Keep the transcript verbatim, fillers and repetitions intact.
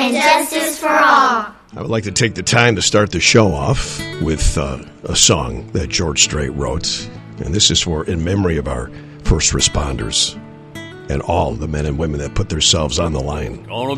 and justice for all. I would like to take the time to start the show off with uh, a song that George Strait wrote. And this is for in memory of our first responders and all the men and women that put themselves on the line.